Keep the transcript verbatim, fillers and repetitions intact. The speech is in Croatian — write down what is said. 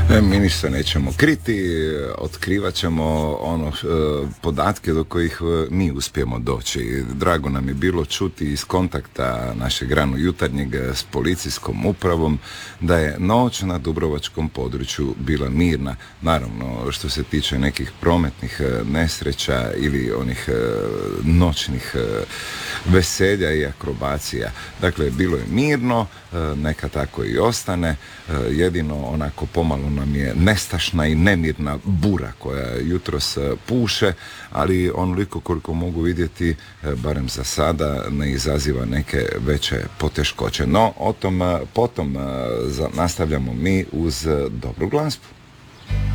E, Mi ništa nećemo kriti, otkrivat ćemo ono e, podatke do kojih e, mi uspijemo doći. Drago nam je bilo čuti iz kontakta našeg rano jutarnjeg s policijskom upravom da je noć na dubrovačkom području bila mirna. Naravno, što se tiče nekih prometnih e, nesreća ili onih e, noćnih e, veselja i akrobacija. Dakle, bilo je mirno, e, neka tako i ostane. E, jedino onako pomalo nam je nestašna i nemirna bura koja jutros e, puše, ali onoliko koliko mogu vidjeti, e, barem za sada, ne izaziva neke veće poteškoće. No, o tom e, potom e, za- nastavljamo mi uz e, dobru glazbu.